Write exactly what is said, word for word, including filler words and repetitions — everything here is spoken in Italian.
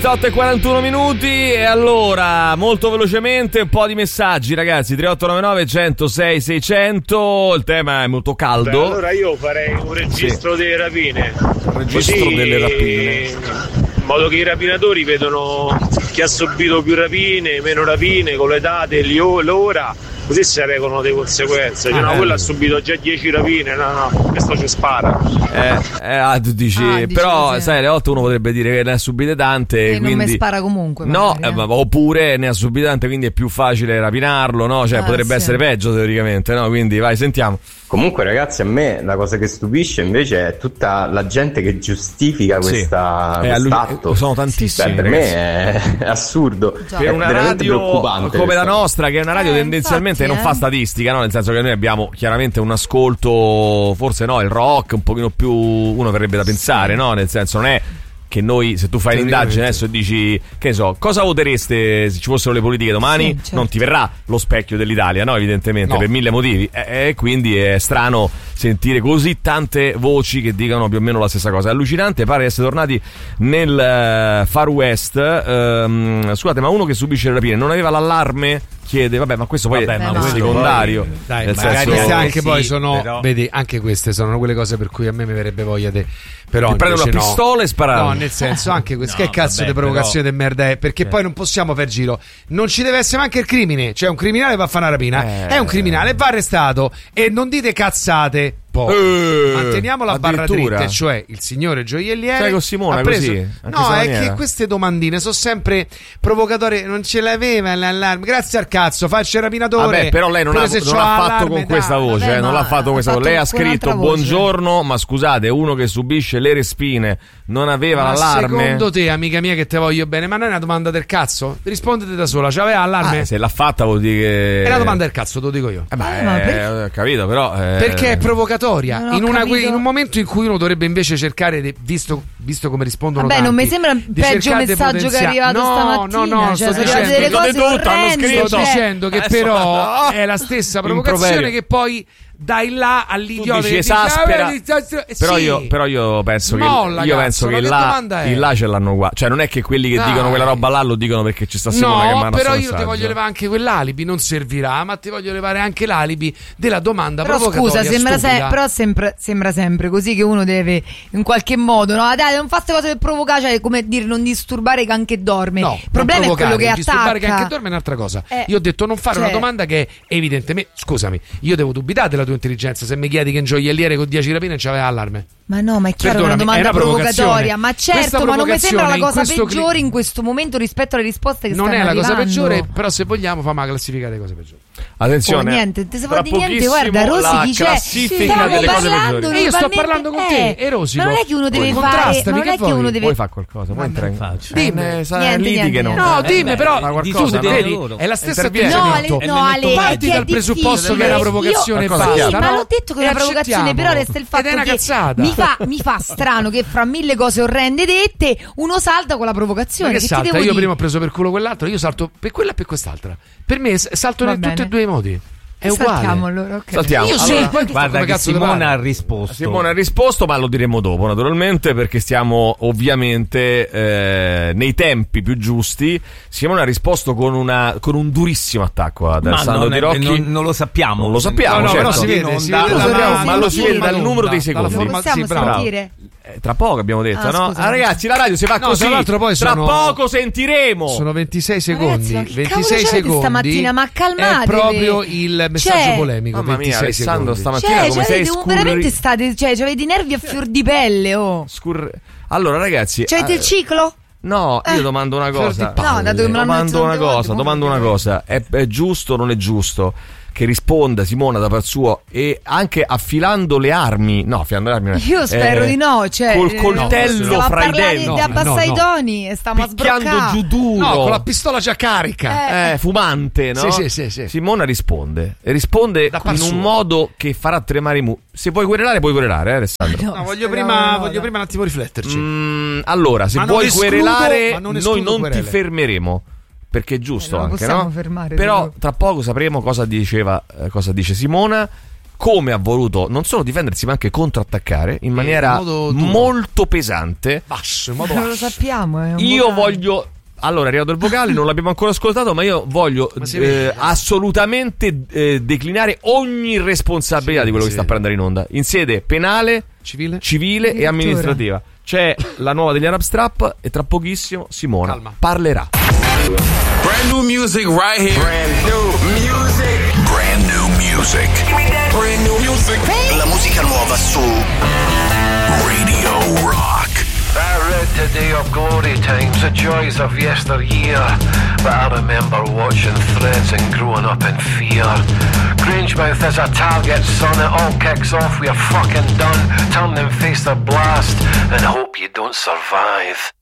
otto e quarantuno minuti e allora molto velocemente un po' di messaggi, ragazzi. Tre otto nove nove uno zero sei sei zero zero. Il tema è molto caldo. Beh, allora io farei un registro sì. delle rapine, un registro così, delle rapine in modo che i rapinatori vedono chi ha subito più rapine, meno rapine, con le date, l'ora, così si regolano le conseguenze. Cioè, ah, no, quello ha subito già dieci rapine, no no, questo ci spara. Eh, eh ah, tu dici, ah, però dici, sai, alle volte uno potrebbe dire che ne ha subite tante e quindi non mi spara comunque no, magari, eh, oppure ne ha subite tante, quindi è più facile rapinarlo, no? Cioè ah, potrebbe sì. essere peggio teoricamente, no? Quindi vai, sentiamo. Comunque ragazzi, a me la cosa che stupisce invece è tutta la gente che giustifica questa, sì. quest'atto. Sono tantissimi. Beh, per me è, è assurdo. Già. Per una radio come la nostra, che è una radio eh, tendenzialmente infatti, non eh. fa statistica, no? Nel senso che noi abbiamo chiaramente un ascolto, forse no, il rock un pochino più, uno verrebbe da pensare, sì. no? Nel senso non è che noi, se tu fai l'indagine adesso e dici, che ne so, cosa votereste se ci fossero le politiche domani, sì, certo. non ti verrà lo specchio dell'Italia, no? Evidentemente, no. per mille motivi. E, e quindi è strano sentire così tante voci che dicano più o meno la stessa cosa. È allucinante, pare essere tornati nel uh, Far West. Um, scusate, ma uno che subisce le rapine non aveva l'allarme? Chiede, vabbè, ma questo poi vabbè, è ma un secondario. Poi, dai, nel magari senso, anche sì, poi sono, però... vedi, anche queste sono quelle cose per cui a me mi verrebbe voglia di però prendere una pistola no. e sparare. No, nel senso, anche questo, no, che cazzo di provocazione però... di merda è? Perché eh. poi non possiamo far giro. Non ci deve essere neanche il crimine. Cioè, un criminale va a fare una rapina, eh. è un criminale, va arrestato. E non dite cazzate. Poi eh, manteniamo la barra dritta, cioè il signore gioielliere sai con Simone ha preso... così no è che queste domandine sono sempre provocatorie. Non ce l'aveva l'allarme, grazie al cazzo, faccia il rapinatore. Vabbè, però lei non, ha, non l'ha fatto con questa dai, voce vabbè, eh, non l'ha fatto questa voce. Lei ha scritto buongiorno, ma scusate, uno che subisce le respine non aveva ma l'allarme. Secondo te, amica mia, che te voglio bene, ma non è una domanda del cazzo? Rispondete da sola, c'aveva l'allarme? Ah, se l'ha fatta vuol dire che è una domanda del cazzo, te lo dico io. Eh beh, eh, per... eh, capito, però eh... perché è provocatoria. In, una, in un momento in cui uno dovrebbe invece cercare di, visto, visto come rispondono vabbè, tanti, non mi sembra il peggio messaggio che è arrivato no, stamattina. No, no, cioè, sto dicendo, delle cose tutto, orrende, sto cioè... dicendo che però è la stessa provocazione che poi dai là all'idiota che esaspera dice, ah, beh, però, sì. io, però io penso Smolla, che io cazzo, penso che là, il là ce l'hanno qua, cioè non è che quelli che Dai. dicono quella roba là lo dicono perché ci sta Simone no, che manda però io ti voglio levare anche quell'alibi, non servirà, ma ti voglio levare anche l'alibi della domanda però provocatoria. Scusa, sembra, se, però sempre, sembra sempre così che uno deve in qualche modo, no, dai, non fate cose per provocare, cioè come dire non disturbare can che dorme. No, il problema è quello che attacca. Disturbare can che dorme è un'altra cosa. Eh, io ho detto non fare cioè... una domanda che evidentemente, scusami, io devo dubitare della tua intelligenza se mi chiedi che un gioielliere con dieci rapine c'aveva allarme. Ma no, ma è chiaro che è una domanda è una provocatoria. Ma certo, ma non mi sembra la cosa peggiore cli... in questo momento rispetto alle risposte che non stanno arrivando. Non è la cosa peggiore, però se vogliamo famo la classifica delle cose peggiori. Attenzione, oh, niente, te se vuoi di niente, guarda, Rosy dice classifica delle cose peggiori. E io sto parlando con te, e Rosy. Ma non è che uno deve fare, non è che uno deve Puoi fare qualcosa, puoi entrare in faccia. Dimmi, litigano. No, dimmi però tu vedi, è la stessa atteggiamento. No, Ale, parti dal presupposto che è una provocazione e basta. Sì, ma l'ho detto che è una provocazione, però resta il fatto che mi fa mi fa strano che fra mille cose orrende dette uno salta con la provocazione. Ma che, che salta? Io dire? prima ho preso per culo quell'altro, io salto per quella e per quest'altra. Per me salto in tutti e due i modi. È uguale. Saltiamo allora, okay. Saltiamo. Io allora, sì, poi guarda che Simone ha risposto. Simone ha risposto, ma lo diremo dopo, naturalmente, perché stiamo ovviamente eh, nei tempi più giusti. Simone ha risposto con una con un durissimo attacco ad Alessandro Di Rocchi. Non, non lo sappiamo. Non lo sappiamo, no, no, certo. però si vede, si vede, lo sappiamo, ma lo si vede dal onda, numero dei secondi. Lo possiamo sì, sentire? Eh, tra poco abbiamo detto, ah, no? Scusa, ah, ragazzi, la radio si fa no, così. Tra, poi tra sono, poco sentiremo. Sono ventisei secondi. Ragazzi, ventisei secondi. Stamattina, ma calmatevi. È proprio il messaggio cioè, polemico. Mamma mia, Alessandro, stamattina cioè, come cioè, sei scurri... veramente state, cioè, avete i nervi a fior di pelle, oh. Scurri... Allora, ragazzi, cioè, avete eh... il ciclo? No, io eh. domando una cosa. No, dato che me l'hanno domando una cosa, domando una cosa. È, è giusto o non è giusto che risponda Simona da par suo e anche affilando le armi? No, affilando le armi. Io spero eh, di no, cioè col coltello no, fra i denti. No, di abbassare i toni e stiamo a sbroccare. Picchiando giù duro. No, con la pistola già carica. Eh, eh fumante, no? Sì, sì, sì, sì. Simona risponde. E risponde da in un suo. modo che farà tremare i mu. Se vuoi querelare, puoi querelare, eh, Alessandro. No, no voglio, prima, no, voglio prima un attimo rifletterci. Mm, allora, se ma vuoi escludo, querelare, non noi non querele. ti fermeremo. Perché è giusto eh, anche, possiamo no? Fermare, però però. tra poco sapremo cosa diceva, eh, cosa dice Simona. come ha voluto non solo difendersi ma anche contrattaccare in maniera in molto pesante. Basso, in modo non lo sappiamo. È un Io vocale. voglio. Allora, è arrivato il vocale, non l'abbiamo ancora ascoltato, ma io voglio ma eh, assolutamente eh, declinare ogni responsabilità sì, di quello sì. che sta per andare in onda in sede penale, civile, civile e amministrativa. C'è la nuova degli Arab Strap e tra pochissimo Simona Calma. parlerà. Brand new music right here. Brand new music. Brand new music. Brand new music. La musica nuova su Radio Rock. I read today of glory times, the joys of yesteryear, but I remember watching Threads and growing up in fear. Grangemouth is a target, son, it all kicks off, we're fucking done. Turn and face the blast and hope you don't survive.